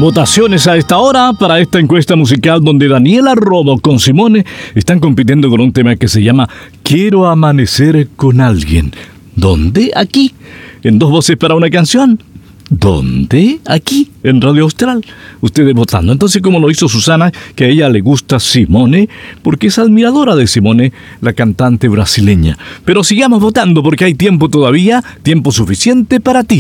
Votaciones a esta hora para esta encuesta musical donde Daniela Romo con Simone están compitiendo con un tema que se llama Quiero amanecer con alguien. ¿Dónde? Aquí. En dos voces para una canción. ¿Dónde? Aquí, en Radio Austral. Ustedes votando. Entonces, como lo hizo Susana, que a ella le gusta Simone, porque es admiradora de Simone, la cantante brasileña. Pero sigamos votando porque hay tiempo todavía, tiempo suficiente para ti.